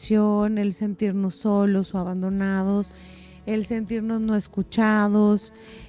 depresión, el sentirnos solos o abandonados, el sentirnos no escuchados.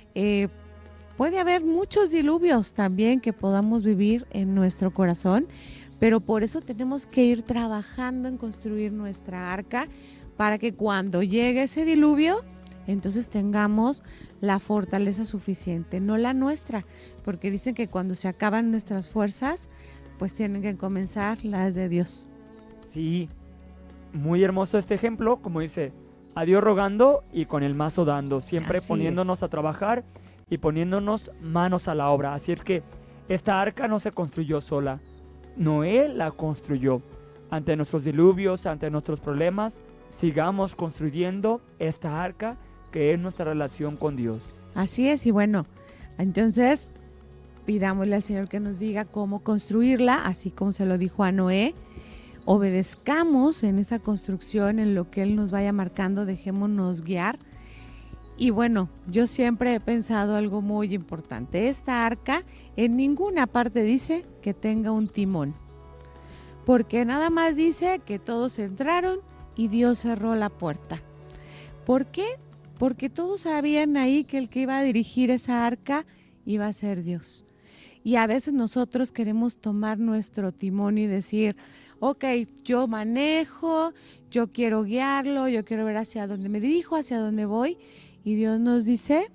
Puede haber muchos diluvios también que podamos vivir en nuestro corazón, pero por eso tenemos que ir trabajando en construir nuestra arca para que cuando llegue ese diluvio, entonces tengamos la fortaleza suficiente, no la nuestra, porque dicen que cuando se acaban nuestras fuerzas, pues tienen que comenzar las de Dios. Sí, muy hermoso este ejemplo, como dice, a Dios rogando y con el mazo dando, siempre Así poniéndonos a trabajar y poniéndonos manos a la obra. Así es que esta arca no se construyó sola, Noé la construyó. Ante nuestros diluvios, ante nuestros problemas, sigamos construyendo esta arca que es nuestra relación con Dios. Así es, y bueno, entonces pidámosle al Señor que nos diga cómo construirla, así como se lo dijo a Noé. Obedezcamos en esa construcción, en lo que Él nos vaya marcando, dejémonos guiar. Y bueno, yo siempre he pensado algo muy importante. Esta arca en ninguna parte dice que tenga un timón, porque nada más dice que todos entraron y Dios cerró la puerta. ¿Por qué? Porque todos sabían ahí que el que iba a dirigir esa arca iba a ser Dios. Y a veces nosotros queremos tomar nuestro timón y decir, ok, yo manejo, yo quiero guiarlo, yo quiero ver hacia dónde me dirijo, hacia dónde voy. Y Dios nos dice,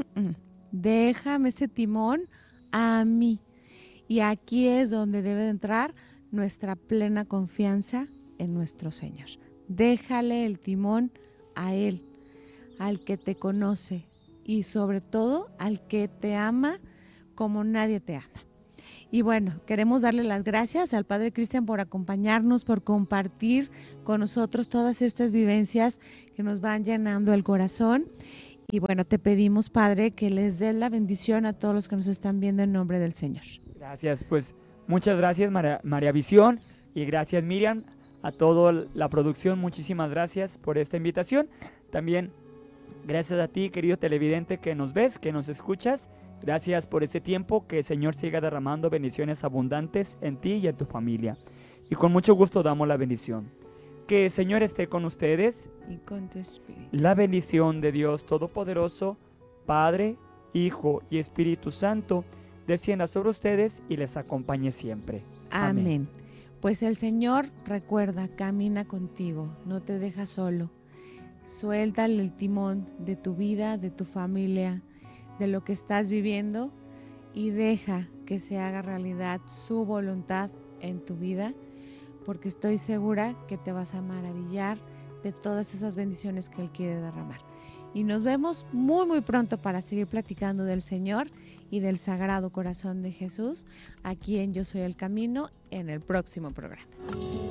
déjame ese timón a mí. Y aquí es donde debe de entrar nuestra plena confianza en nuestro Señor. Déjale el timón a Él, al que te conoce y sobre todo al que te ama como nadie te ama. Y bueno, queremos darle las gracias al Padre Cristian por acompañarnos, por compartir con nosotros todas estas vivencias que nos van llenando el corazón. Y bueno, te pedimos, Padre, que les des la bendición a todos los que nos están viendo en nombre del Señor. Gracias, pues muchas gracias María Visión y gracias Miriam, a toda la producción, muchísimas gracias por esta invitación. También gracias a ti, querido televidente, que nos ves, que nos escuchas. Gracias por este tiempo, que el Señor siga derramando bendiciones abundantes en ti y en tu familia. Y con mucho gusto damos la bendición. Que el Señor esté con ustedes. Y con tu espíritu. La bendición de Dios Todopoderoso, Padre, Hijo y Espíritu Santo, descienda sobre ustedes y les acompañe siempre. Amén. Pues el Señor, recuerda, camina contigo, no te deja solo. Suéltale el timón de tu vida, de tu familia, de lo que estás viviendo y deja que se haga realidad su voluntad en tu vida, porque estoy segura que te vas a maravillar de todas esas bendiciones que Él quiere derramar. Y nos vemos muy muy pronto para seguir platicando del Señor y del Sagrado Corazón de Jesús aquí en Yo Soy el Camino en el próximo programa.